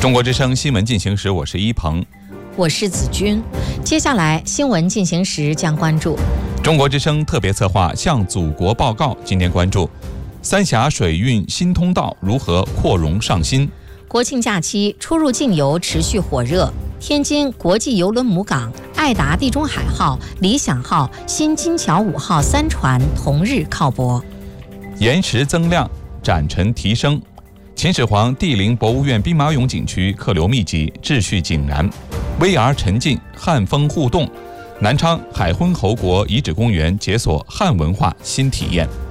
中国之声新闻进行时，我是一鹏， 我是子君。接下来新闻进行时将关注中国之声特别策划向祖国报告，今天关注三峡水运新通道如何扩容上新。 国庆假期出入境游持续火热，天津国际邮轮母港爱达地中海号、理想号、新金桥5号3船同日靠泊。 岩石增量，展陈提升。秦始皇帝陵博物院兵马俑景区客流密集，秩序井然。VR 沉浸，汉风互动。南昌海昏侯国遗址公园解锁汉文化新体验。